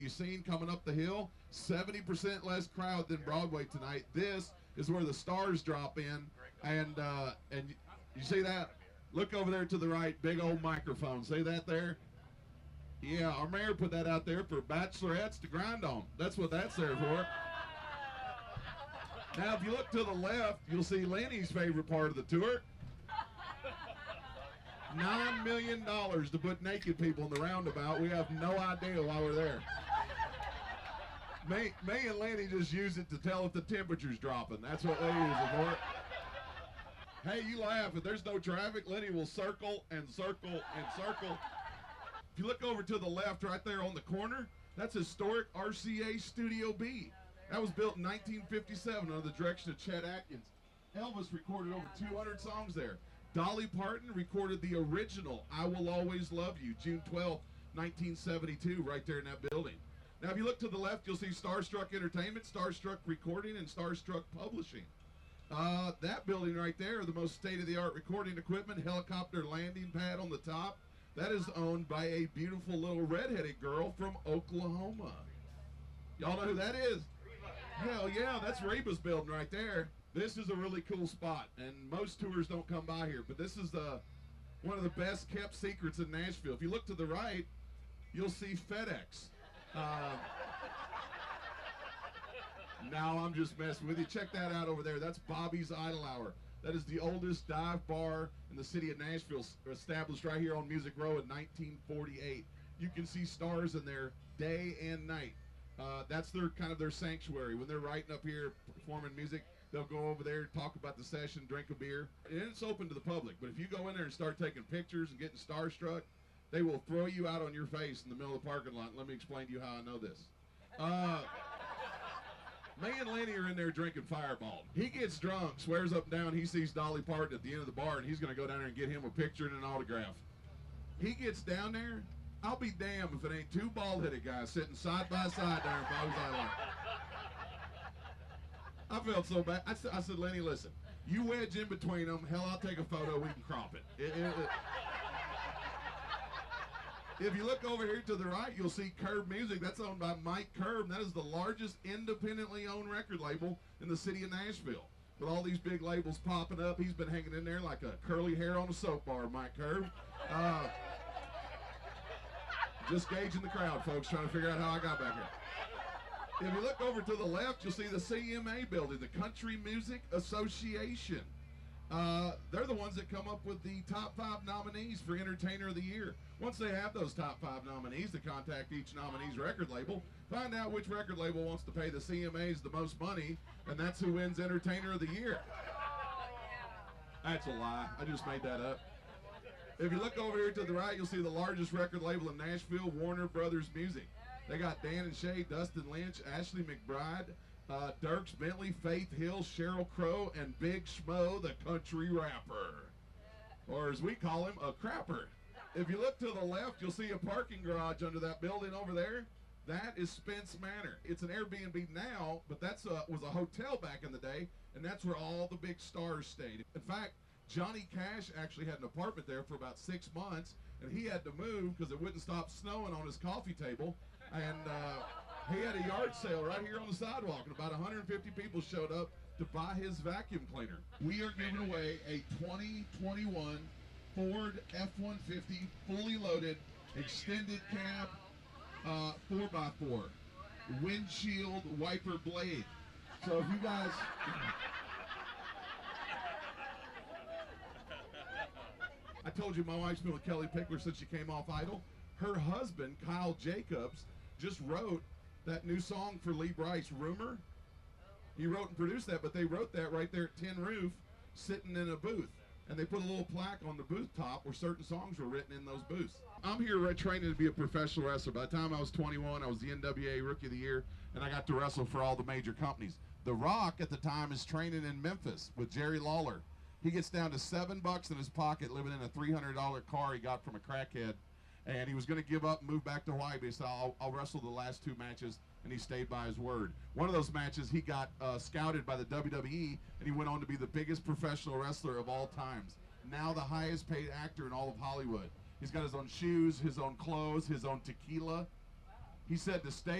you seen coming up the hill, 70% less crowd than Broadway tonight. This is where the stars drop in, and you see that? Look over there to the right, big old microphone. See that there? Yeah, our mayor put that out there for bachelorettes to grind on. That's what that's there for. Now, if you look to the left, you'll see Lenny's favorite part of the tour. $9 million to put naked people in the roundabout. We have no idea why we're there. Me and Lenny just use it to tell if the temperature's dropping. That's what we use it for. Hey, you laugh. If there's no traffic, Lenny will circle and circle and circle. If you look over to the left right there on the corner, that's historic RCA Studio B. That was built in 1957 under the direction of Chet Atkins. Elvis recorded over 200 songs there. Dolly Parton recorded the original I Will Always Love You, June 12, 1972, right there in that building. Now, if you look to the left, you'll see Starstruck Entertainment, Starstruck Recording, and Starstruck Publishing. That building right there, the most state-of-the-art recording equipment, helicopter landing pad on the top, that is owned by a beautiful little redheaded girl from Oklahoma. Y'all know who that is? Hell yeah, that's Reba's building right there. This is a really cool spot, and most tours don't come by here, but this is one of the best kept secrets in Nashville. If you look to the right, you'll see FedEx. Now I'm just messing with you. Check that out over there. That's Bobby's Idle Hour. That is the oldest dive bar in the city of Nashville, established right here on Music Row in 1948. You can see stars in there day and night. That's their kind of their sanctuary. When they're writing up here, performing music, they'll go over there, talk about the session, drink a beer. And it's open to the public. But if you go in there and start taking pictures and getting starstruck, they will throw you out on your face in the middle of the parking lot. Let me explain to you how I know this. Me and Lenny are in there drinking Fireball. He gets drunk, swears up and down he sees Dolly Parton at the end of the bar, and he's going to go down there and get him a picture and an autograph. He gets down there, I'll be damned if it ain't two bald-headed guys sitting side by side there in Bobby's Island. I felt so bad. I said, Lenny, listen, you wedge in between them. Hell, I'll take a photo. We can crop it. If you look over here to the right, you'll see Curb Music. That's owned by Mike Curb. That is the largest independently owned record label in the city of Nashville. With all these big labels popping up, he's been hanging in there like a curly hair on a soap bar, Mike Curb. Just gauging the crowd, folks, trying to figure out how I got back here. If you look over to the left, you'll see the CMA building, the Country Music Association. They're the ones that come up with the top 5 nominees for Entertainer of the Year. Once they have those top 5 nominees, they contact each nominee's record label, find out which record label wants to pay the CMAs the most money, and that's who wins Entertainer of the Year. That's a lie. I just made that up. If you look over here to the right, you'll see the largest record label in Nashville, Warner Brothers Music. They got Dan and Shay, Dustin Lynch, Ashley McBride, Dierks Bentley, Faith Hill, Sheryl Crow, and Big Schmo, the country rapper. Or as we call him, a crapper. If you look to the left, you'll see a parking garage under that building over there. That is Spence Manor. It's an Airbnb now, but that's was a hotel back in the day, and that's where all the big stars stayed. In fact, Johnny Cash actually had an apartment there for about 6 months, and he had to move because it wouldn't stop snowing on his coffee table. And he had a yard sale right here on the sidewalk, and about 150 people showed up to buy his vacuum cleaner. We are giving away a 2021 Ford F-150 fully loaded extended cab 4x4 windshield wiper blade. So if you guys I told you my wife's been with Kelly Pickler since she came off Idol. Her husband, Kyle Jacobs, just wrote that new song for Lee Brice, Rumor. He wrote and produced that, but they wrote that right there at Tin Roof, sitting in a booth. And they put a little plaque on the booth top where certain songs were written in those booths. I'm here training to be a professional wrestler. By the time I was 21, I was the NWA Rookie of the Year, and I got to wrestle for all the major companies. The Rock at the time is training in Memphis with Jerry Lawler. He gets down to $7 in his pocket, living in a $300 car he got from a crackhead. And he was going to give up and move back to Hawaii, but he said, I'll wrestle the last 2 matches, and he stayed by his word. One of those matches, he got scouted by the WWE, and he went on to be the biggest professional wrestler of all times. Now the highest paid actor in all of Hollywood. He's got his own shoes, his own clothes, his own tequila. He said to stay